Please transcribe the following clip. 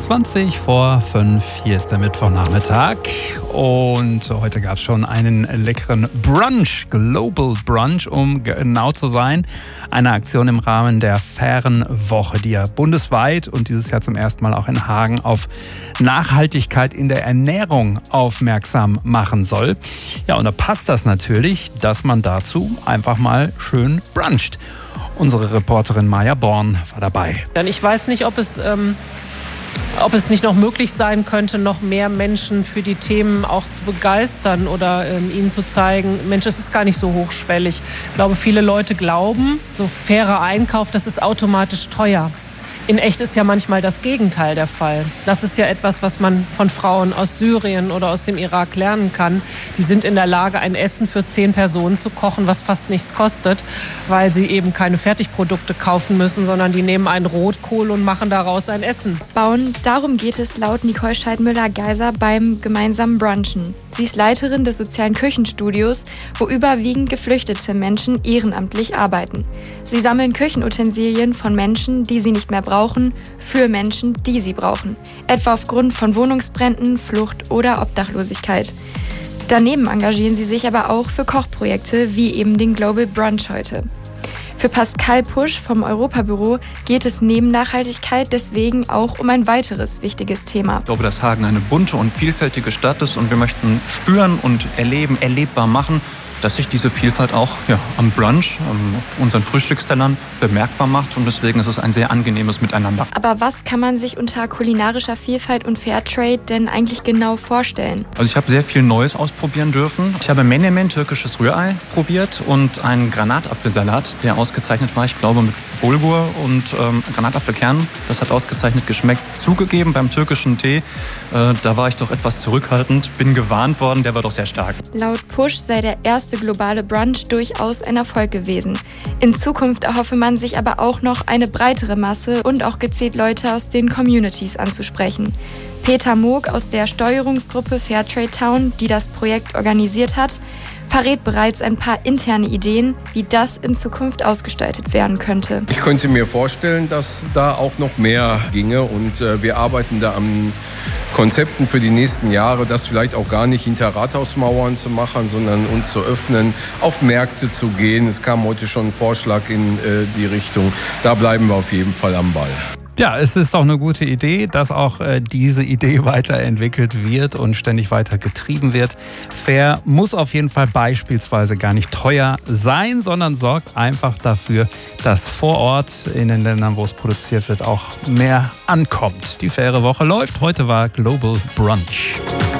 20 vor 5. Hier ist der Mittwochnachmittag und heute gab es schon einen leckeren Brunch, Global Brunch, um genau zu sein. Eine Aktion im Rahmen der Fairen Woche, die ja bundesweit und dieses Jahr zum ersten Mal auch in Hagen auf Nachhaltigkeit in der Ernährung aufmerksam machen soll. Ja, und da passt das natürlich, dass man dazu einfach mal schön bruncht. Unsere Reporterin Maja Born war dabei. Ich weiß nicht, ob es nicht noch möglich sein könnte, noch mehr Menschen für die Themen auch zu begeistern oder ihnen zu zeigen, Mensch, es ist gar nicht so hochschwellig. Ich glaube, viele Leute glauben, so fairer Einkauf, das ist automatisch teuer. In echt ist ja manchmal das Gegenteil der Fall. Das ist ja etwas, was man von Frauen aus Syrien oder aus dem Irak lernen kann. Die sind in der Lage, ein Essen für 10 Personen zu kochen, was fast nichts kostet, weil sie eben keine Fertigprodukte kaufen müssen, sondern die nehmen einen Rotkohl und machen daraus ein Essen. Bauen, darum geht es laut Nicole Scheidmüller-Geiser beim gemeinsamen Brunchen. Sie ist Leiterin des sozialen Küchenstudios, wo überwiegend geflüchtete Menschen ehrenamtlich arbeiten. Sie sammeln Küchenutensilien von Menschen, die sie nicht mehr brauchen, für Menschen, die sie brauchen. Etwa aufgrund von Wohnungsbränden, Flucht oder Obdachlosigkeit. Daneben engagieren sie sich aber auch für Kochprojekte, wie eben den Global Brunch heute. Für Pascal Pusch vom Europabüro geht es neben Nachhaltigkeit deswegen auch um ein weiteres wichtiges Thema. Ich glaube, dass Hagen eine bunte und vielfältige Stadt ist und wir möchten spüren und erleben, erlebbar machen, dass sich diese Vielfalt auch am Brunch, auf unseren Frühstückstellern bemerkbar macht und deswegen ist es ein sehr angenehmes Miteinander. Aber was kann man sich unter kulinarischer Vielfalt und Fairtrade denn eigentlich genau vorstellen? Also ich habe sehr viel Neues ausprobieren dürfen. Ich habe Menemen, türkisches Rührei, probiert und einen Granatapfelsalat, der ausgezeichnet war, ich glaube mit Bulgur und Granatapfelkernen. Das hat ausgezeichnet geschmeckt. Zugegeben beim türkischen Tee, da war ich doch etwas zurückhaltend, bin gewarnt worden, der war doch sehr stark. Laut Pusch sei der erste globale Brunch durchaus ein Erfolg gewesen. In Zukunft erhoffe man sich aber auch noch eine breitere Masse und auch gezielt Leute aus den Communities anzusprechen. Peter Moog aus der Steuerungsgruppe Fairtrade Town, die das Projekt organisiert hat, verrät bereits ein paar interne Ideen, wie das in Zukunft ausgestaltet werden könnte. Ich könnte mir vorstellen, dass da auch noch mehr ginge und wir arbeiten da an Konzepten für die nächsten Jahre, das vielleicht auch gar nicht hinter Rathausmauern zu machen, sondern uns zu öffnen, auf Märkte zu gehen. Es kam heute schon ein Vorschlag in die Richtung. Da bleiben wir auf jeden Fall am Ball. Ja, es ist doch eine gute Idee, dass auch diese Idee weiterentwickelt wird und ständig weiter getrieben wird. Fair muss auf jeden Fall beispielsweise gar nicht teuer sein, sondern sorgt einfach dafür, dass vor Ort in den Ländern, wo es produziert wird, auch mehr ankommt. Die faire Woche läuft. Heute war Global Brunch.